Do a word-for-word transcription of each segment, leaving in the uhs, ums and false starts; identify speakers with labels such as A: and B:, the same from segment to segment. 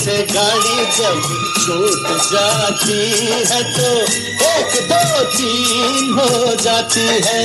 A: से गाड़ी जब छूट जाती है तो एक दो तीन हो जाती है,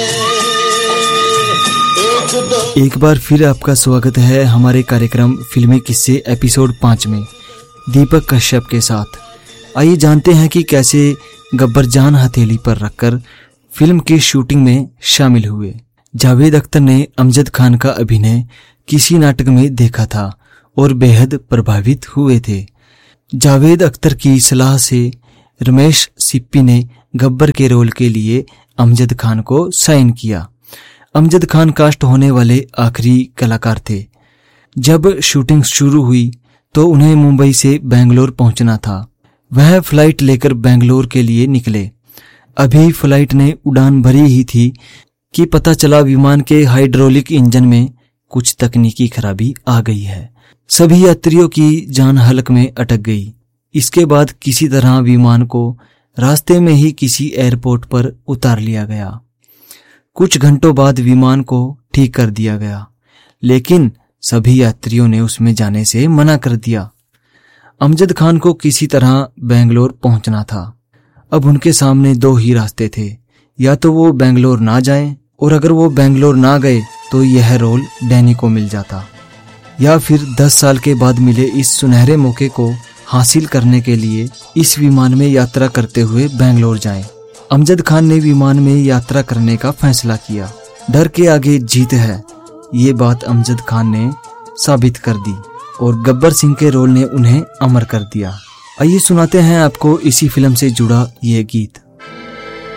A: एक दो।
B: एक बार फिर आपका स्वागत है हमारे कार्यक्रम फिल्मी किस्से एपिसोड पाँच में दीपक कश्यप के साथ। आइए जानते हैं कि कैसे गब्बर जान हथेली पर रखकर फिल्म की शूटिंग में शामिल हुए। जावेद अख्तर ने अमजद खान का अभिनय किसी नाटक में देखा था और बेहद प्रभावित हुए थे। जावेद अख्तर की सलाह से रमेश सिप्पी ने गब्बर के रोल के लिए अमजद खान को साइन किया। अमजद खान कास्ट होने वाले आखिरी कलाकार थे। जब शूटिंग शुरू हुई तो उन्हें मुंबई से बेंगलोर पहुंचना था। वह फ्लाइट लेकर बेंगलोर के लिए निकले। अभी फ्लाइट ने उड़ान भरी ही थी कि पता चला विमान के हाइड्रोलिक इंजन में कुछ तकनीकी खराबी आ गई है। सभी यात्रियों की जान हलक में अटक गई। इसके बाद किसी तरह विमान को रास्ते में ही किसी एयरपोर्ट पर उतार लिया गया। कुछ घंटों बाद विमान को ठीक कर दिया गया, लेकिन सभी यात्रियों ने उसमें जाने से मना कर दिया। अमजद खान को किसी तरह बेंगलोर पहुंचना था। अब उनके सामने दो ही रास्ते थे, या तो वो बेंगलोर ना जाएं, और अगर वो बेंगलोर ना गए तो यह रोल डैनी को मिल जाता, या फिर दस साल के बाद मिले इस सुनहरे मौके को हासिल करने के लिए इस विमान में यात्रा करते हुए बेंगलोर जाएं। अमजद खान ने विमान में यात्रा करने का फैसला किया। डर के आगे जीत है, ये बात अमजद खान ने साबित कर दी और गब्बर सिंह के रोल ने उन्हें अमर कर दिया। आइए सुनाते हैं आपको इसी फिल्म से जुड़ा ये गीत।